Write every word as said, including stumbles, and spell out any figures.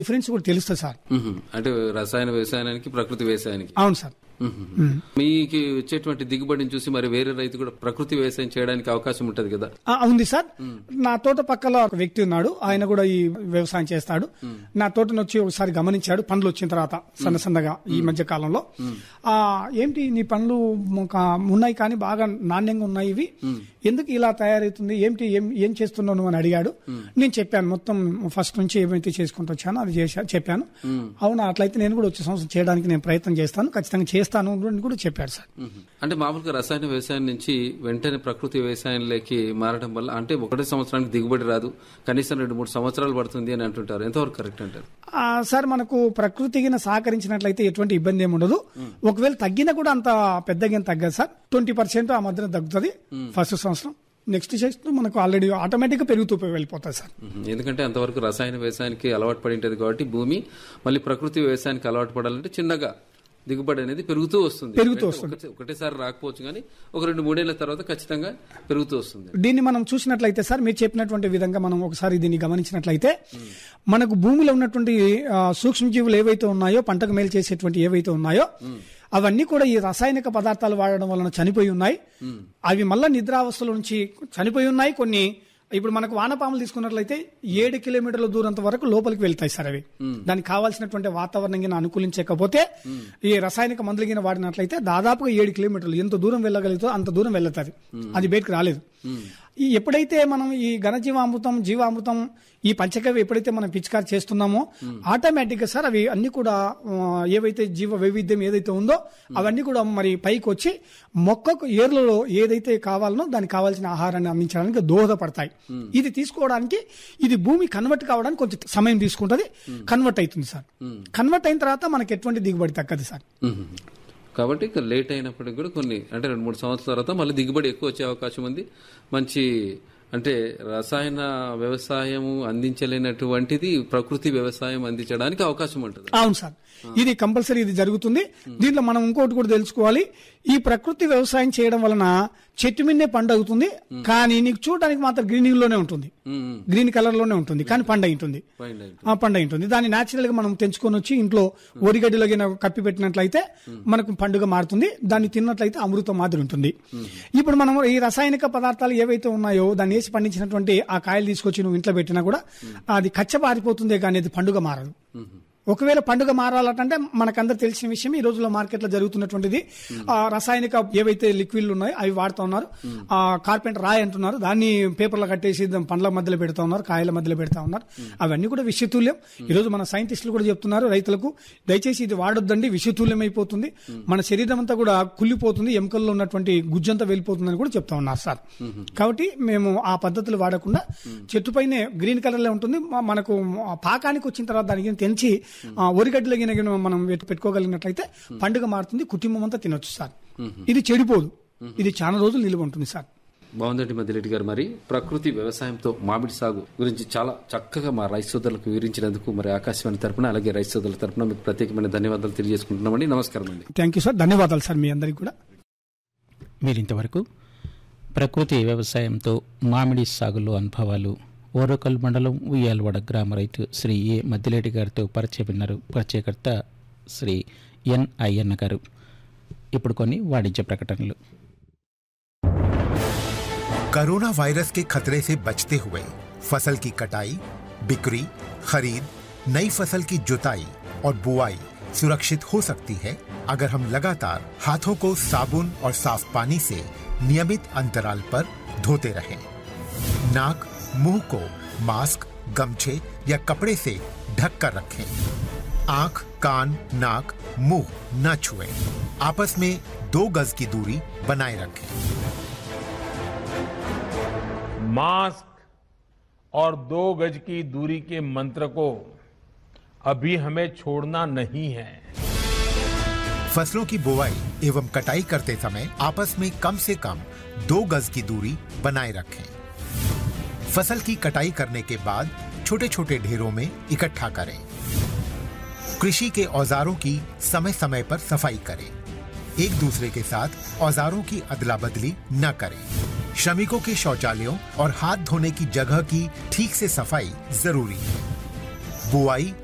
Difference కూడా తెలుస్తుంది sir. అంటే రసాయన వ్యవసాయానికి ప్రకృతి వ్యవసాయానికి. అవును సార్. మీకు వచ్చేటువంటి దిగుబడిని చూసి మరి వేరే రైతు కూడా ప్రకృతి వ్యవసాయం చేయడానికి అవకాశం ఉంటది కదా? ఉంది సార్. నా తోట పక్కల ఒక వ్యక్తి ఉన్నాడు, ఆయన కూడా ఈ వ్యవసాయం చేస్తాడు. నా తోటను వచ్చి ఒకసారి గమనించాడు పండ్లు వచ్చిన తర్వాత సన్న సన్నగా ఈ మధ్య కాలంలో. ఆ ఏంటి నీ పండ్లు ఉన్నాయి కానీ బాగా నాణ్యంగా ఉన్నాయి, ఇవి ఎందుకు ఇలా తయారవుతుంది, ఏంటి ఏం ఏం చేస్తున్నావు నువ్వు అని అడిగాడు. నేను చెప్పాను మొత్తం ఫస్ట్ నుంచి ఏమైతే చేసుకుంటూ వచ్చానో అది చేశా చెప్పాను. అవునా, అట్లయితే నేను కూడా వచ్చే సంవత్సరం చేయడానికి నేను ప్రయత్నం చేస్తాను, ఖచ్చితంగా చేస్తాను అని కూడా చెప్పాడు సార్. అంటే మామూలుగా రసాయన వ్యవసాయం నుంచి వెంటనే ప్రకృతి వ్యవసాయంలోకి మారడం వల్ల అంటే ఒకటే సంవత్సరానికి దిగుబడి రాదు, కనీసం రెండు మూడు సంవత్సరాలు పడుతుంది అని అంటుంటారు. ఎంతవరకు కరెక్ట్ అంటారు? సార్, మనకు ప్రకృతికి సహకరించినట్లయితే ఎటువంటి ఇబ్బంది ఏమి ఉండదు. ఒకవేళ తగ్గినా కూడా అంత పెద్దగా ఏం తగ్గదు సార్. ట్వంటీ పర్సెంట్ ఆ మధ్యన తగ్గుతుంది ఫస్ట్ సంవత్సరం. నెక్స్ట్ చేస్తూ మనకు ఆల్రెడీ ఆటోమేటిక్ గా పెరుగుతూ వెళ్ళిపోతుంది సార్. ఎందుకంటే అంతవరకు రసాయన వ్యవసాయానికి అలవాటు పడి ఉంటుంది కాబట్టి భూమి మళ్ళీ ప్రకృతి వ్యవసాయానికి అలవాటు పడాలంటే చిన్నగా దిగుబడి అనేది పెరుగుతూ వస్తుంది పెరుగుతూ వస్తుంది ఒకటేసారి రాకపోవచ్చు కానీ ఒక రెండు మూడేళ్ల తర్వాత ఖచ్చితంగా పెరుగుతూ వస్తుంది. దీన్ని మనం చూసినట్లయితే సార్, మీరు చెప్పినటువంటి విధంగా మనం ఒకసారి దీన్ని గమనించినట్లయితే మనకు భూమిలో ఉన్నటువంటి సూక్ష్మజీవులు ఏవైతే ఉన్నాయో, పంటకు మేలు చేసేటువంటి ఏవైతే ఉన్నాయో అవన్నీ కూడా ఈ రసాయనిక పదార్థాలు వాడడం వలన చనిపోయి ఉన్నాయి. అవి మళ్ళా నిద్రావస్థల నుంచి చనిపోయి ఉన్నాయి. కొన్ని ఇప్పుడు మనకు వానపాములు తీసుకున్నట్లయితే ఏడు కిలోమీటర్ల దూరంత వరకు లోపలికి వెళ్తాయి సార్. అవి దానికి కావాల్సినటువంటి వాతావరణం అనుకూలించకపోతే ఈ రసాయనిక మందులు గిన వాడినట్లయితే దాదాపుగా ఏడు కిలోమీటర్లు ఎంత దూరం వెళ్ళగలుగుతుందో అంత దూరం వెళ్తుంది. అది బయటకు రాలేదు. ఈ ఎప్పుడైతే మనం ఈ ఘనజీవామృతం, జీవామృతం, ఈ పంచగవ్య ఎప్పుడైతే మనం పిచికారి చేస్తున్నామో ఆటోమేటిక్ గా సార్ అవి అన్ని కూడా ఏవైతే జీవ వైవిధ్యం ఏదైతే ఉందో అవన్నీ కూడా మరి పైకి వచ్చి మొక్కకు ఏర్లలో ఏదైతే కావాలనో దానికి కావాల్సిన ఆహారాన్ని అందించడానికి దోహదపడతాయి. ఇది తీసుకోవడానికి ఇది భూమి కన్వర్ట్ కావడానికి కొంచెం సమయం తీసుకుంటది. కన్వర్ట్ అవుతుంది సార్. కన్వర్ట్ అయిన తర్వాత మనకి ఎటువంటి దిగుబడి తగ్గదు సార్. కాబట్టి లేట్ అయినప్పటికీ కూడా కొన్ని అంటే రెండు మూడు సంవత్సరాల తర్వాత మళ్ళీ దిగుబడి ఎక్కువ వచ్చే అవకాశం ఉంది. మంచి అంటే రసాయన వ్యవసాయం అందించలేనటువంటిది ప్రకృతి వ్యవసాయం అందించడానికి అవకాశం ఉంటుంది. అవును సార్, ఇది కంపల్సరీ ఇది జరుగుతుంది. దీంట్లో మనం ఇంకోటి కూడా తెలుసుకోవాలి. ఈ ప్రకృతి వ్యవసాయం చేయడం వలన చెట్టు మీదే పండు అవుతుంది, కానీ నీకు చూడడానికి మాత్రం గ్రీనింగ్ లోనే ఉంటుంది, గ్రీన్ కలర్ లోనే ఉంటుంది, కానీ పండు ఉంటుంది పండు ఉంటుంది. దాన్ని నేచురల్ గా మనం తెంచుకొని వచ్చి ఇంట్లో ఒరిగడ్డిలో కప్పి పెట్టినట్లయితే మనకు పండుగ మారుతుంది. దాన్ని తిన్నట్లయితే అమృతం మాదిరి ఉంటుంది. ఇప్పుడు మనం ఈ రసాయనిక పదార్థాలు ఏవైతే ఉన్నాయో దాన్ని వేసి పండించినటువంటి ఆ కాయలు తీసుకొచ్చి నువ్వు ఇంట్లో పెట్టినా కూడా అది కచ్చబారిపోతుందే కానీ అది పండుగ మారదు. ఒకవేళ పండుగ మారాలంటే మనకందరూ తెలిసిన విషయం ఈ రోజుల్లో మార్కెట్ లో జరుగుతున్నటువంటిది ఆ రసాయనిక ఏవైతే లిక్విడ్లు ఉన్నాయో అవి వాడుతూ ఉన్నారు. ఆ కార్పెంటర్ రాయి అంటున్నారు, దాన్ని పేపర్లో కట్టేసి పండ్ల మధ్యలో పెడతా ఉన్నారు, కాయల మధ్యలో పెడతా ఉన్నారు. అవన్నీ కూడా విషతుల్యం. ఈ రోజు మన సైంటిస్టులు కూడా చెప్తున్నారు రైతులకు, దయచేసి ఇది వాడొద్దండి, విషతుల్యం అయిపోతుంది, మన శరీరం అంతా కూడా కుళ్ళిపోతుంది, ఎముకల్లో ఉన్నటువంటి గుజ్జంతా వెళ్ళిపోతుందని కూడా చెప్తా ఉన్నారు సార్. కాబట్టి మేము ఆ పద్ధతులు వాడకుండా చెట్టు పైనే గ్రీన్ కలర్ లో ఉంటుంది, మనకు పాకానికి వచ్చిన తర్వాత దానికి తెంచి ఒరిగడ్డలో గిన మనం పెట్టుకోగలిగినట్లయితే పండుగ మారుతుంది, కుటుంబం అంతా తినొచ్చు సార్. ఇది చెడిపోదు, ఇది చాలా రోజులు నిలువ ఉంటుంది సార్. బాగుందండి మద్దిరెడ్డి గారు. మరి ప్రకృతి వ్యవసాయంతో మామిడి సాగు గురించి చాలా చక్కగా మా రైతు సోదరులకు వివరించినందుకు మరి ఆకాశవాణి తరపున అలాగే రైతు సోదరుల తరపున మీకు ప్రత్యేకమైన ధన్యవాదాలు తెలియజేసుకుంటున్నామండి. నమస్కారం అండి. Thank you sir. ధన్యవాదాలు సార్ మీ అందరికీ కూడా. మీరు ఇంతవరకు ప్రకృతి వ్యవసాయంతో మామిడి సాగులో అనుభవాలు ఓరకల్ మండలం ఉయ్యాలవాడ గ్రామ రైతు శ్రీ ఏ మద్దిరెడ్డి గారితో పరిచయం విన్నారు. పరిచయకర్త శ్రీ ఎన్ అయ్యన్న గారు. ఇప్పుడు కొన్ని వాణిజ్య ప్రకటనలు. कोरोना वायरस के खतरे से बचते हुए फसल की कटाई, बिक्री, खरीद, नई फसल की जुताई और बुआई सुरक्षित हो सकती है अगर हम लगातार हाथों को साबुन और साफ पानी से नियमित अंतराल पर धोते रहें। नाक, मुंह को मास्क, गमछे या कपड़े से ढक कर रखें। आंख, कान, नाक, मुंह न छुएं। आपस में दो गज की दूरी बनाए रखें। मास्क और दो गज की दूरी के मंत्र को अभी हमें छोड़ना नहीं है। फसलों की बुवाई एवं कटाई करते समय आपस में कम से कम दो गज की दूरी बनाए रखें। फसल की कटाई करने के बाद छोटे छोटे ढेरों में इकट्ठा करें। कृषि के औजारों की समय समय पर सफाई करें। एक दूसरे के साथ औजारों की अदला बदली न करें। श्रमिकों के शौचालयों और हाथ धोने की जगह की ठीक से सफाई जरूरी है। बुआई